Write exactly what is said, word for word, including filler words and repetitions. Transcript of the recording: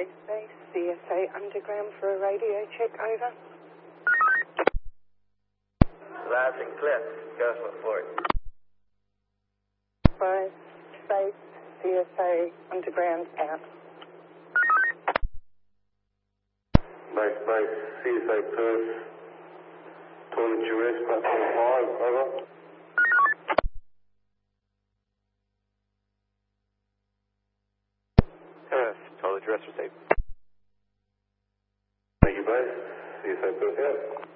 Space Base, C S A Underground for a radio check, over. Loud and clear. Go for it. Space Base, C S A Underground, out. Base Base, C S A Perth, toilet duress, platform five, over. Perth, toilet duress received. Thank you, Base. C S A Perth, out.